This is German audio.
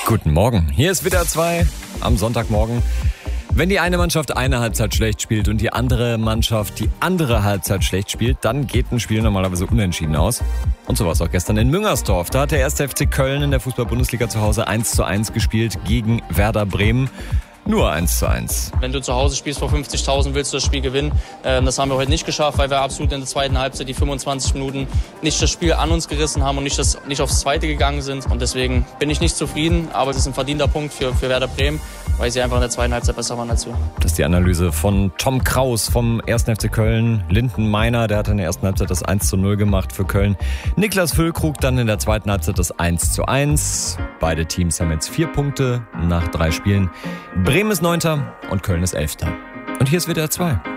Guten Morgen, hier ist WDR 2 am Sonntagmorgen. Wenn die eine Mannschaft eine Halbzeit schlecht spielt und die andere Mannschaft die andere Halbzeit schlecht spielt, dann geht ein Spiel normalerweise unentschieden aus. Und so war es auch gestern in Müngersdorf. Da hat der 1. FC Köln in der Fußball-Bundesliga zu Hause 1:1 gespielt gegen Werder Bremen. Nur 1:1. Wenn du zu Hause spielst vor 50.000, willst du das Spiel gewinnen. Das haben wir heute nicht geschafft, weil wir absolut in der zweiten Halbzeit die 25 Minuten nicht das Spiel an uns gerissen haben und nicht aufs Zweite gegangen sind. Und deswegen bin ich nicht zufrieden, aber es ist ein verdienter Punkt für Werder Bremen, weil sie einfach in der zweiten Halbzeit besser waren dazu. Das ist die Analyse von Tom Kraus vom 1. FC Köln. Linden Meiner, der hat in der ersten Halbzeit das 1:0 gemacht für Köln. Niklas Füllkrug dann in der zweiten Halbzeit das 1:1. Beide Teams haben jetzt 4 Punkte nach 3 Spielen. Bremen ist 9. und Köln ist 11. Und hier ist WDR 2.